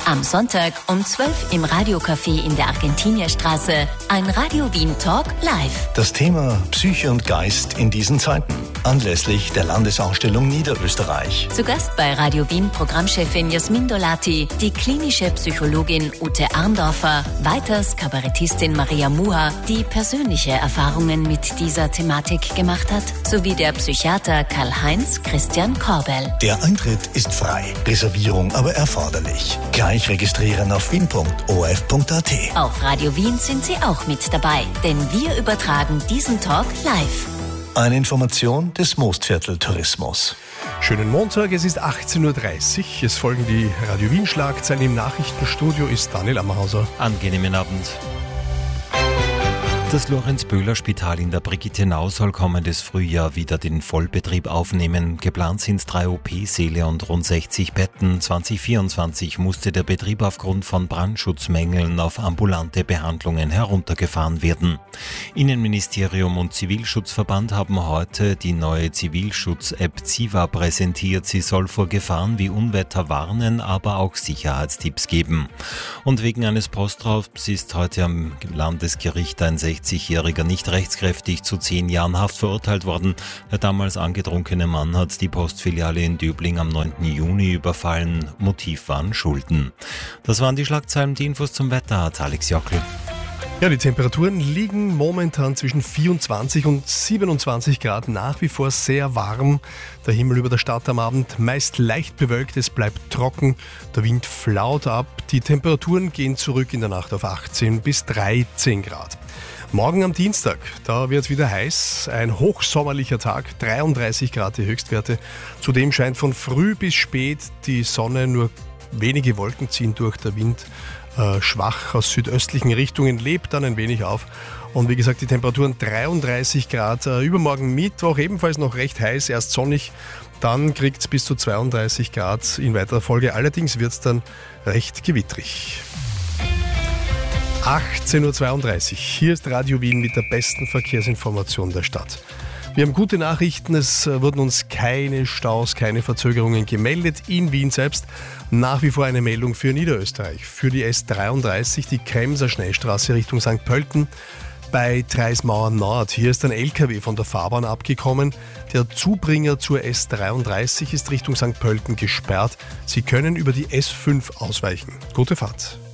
Am Sonntag um 12 im Radiocafé in der Argentinierstraße. Ein Radio Wien Talk live. Das Thema Psyche und Geist in diesen Zeiten. Anlässlich der Landesausstellung Niederösterreich. Zu Gast bei Radio Wien Programmchefin Jasmin Dolati, die klinische Psychologin Ute Arndorfer, weiters Kabarettistin Maria Muha, die persönliche Erfahrungen mit dieser Thematik gemacht hat, sowie der Psychiater Karl-Heinz Christian Korbel. Der Eintritt ist frei, Reservierung aber erforderlich. Gleich registrieren auf wien.of.at. Auf Radio Wien sind Sie auch mit dabei, denn wir übertragen diesen Talk live. Eine Information des Mostviertel Tourismus. Schönen Montag, es ist 18.30 Uhr. Es folgen die Radio Wien Schlagzeilen. Im Nachrichtenstudio ist Daniel Ammerhauser. Angenehmen Abend. Das Lorenz-Böhler-Spital in der Brigittenau soll kommendes Frühjahr wieder den Vollbetrieb aufnehmen. Geplant sind 3 OP-Säle und rund 60 Betten. 2024 musste der Betrieb aufgrund von Brandschutzmängeln auf ambulante Behandlungen heruntergefahren werden. Innenministerium und Zivilschutzverband haben heute die neue Zivilschutz-App Ziva präsentiert. Sie soll vor Gefahren wie Unwetter warnen, aber auch Sicherheitstipps geben. Und wegen eines Postraubs ist heute am Landesgericht ein 60-Jähriger nicht rechtskräftig zu 10 Jahren Haft verurteilt worden. Der damals angetrunkene Mann hat die Postfiliale in Döbling am 9. Juni überfallen. Motiv waren Schulden. Das waren die Schlagzeilen. Die Infos zum Wetter hat Alex Jockel. Ja, die Temperaturen liegen momentan zwischen 24 und 27 Grad, nach wie vor sehr warm. Der Himmel über der Stadt am Abend meist leicht bewölkt, es bleibt trocken, der Wind flaut ab. Die Temperaturen gehen zurück in der Nacht auf 18 bis 13 Grad. Morgen am Dienstag, da wird es wieder heiß, ein hochsommerlicher Tag, 33 Grad die Höchstwerte. Zudem scheint von früh bis spät die Sonne, nur wenige Wolken ziehen durch, der Wind schwach aus südöstlichen Richtungen, lebt dann ein wenig auf. Und wie gesagt, die Temperaturen 33 Grad. Übermorgen Mittwoch ebenfalls noch recht heiß, erst sonnig, dann kriegt es bis zu 32 Grad in weiterer Folge. Allerdings wird es dann recht gewittrig. 18.32 Uhr. Hier ist Radio Wien mit der besten Verkehrsinformation der Stadt. Wir haben gute Nachrichten, es wurden uns keine Staus, keine Verzögerungen gemeldet. In Wien selbst nach wie vor eine Meldung für Niederösterreich. Für die S33, die Kremser Schnellstraße Richtung St. Pölten bei Treismauer Nord. Hier ist ein LKW von der Fahrbahn abgekommen. Der Zubringer zur S33 ist Richtung St. Pölten gesperrt. Sie können über die S5 ausweichen. Gute Fahrt.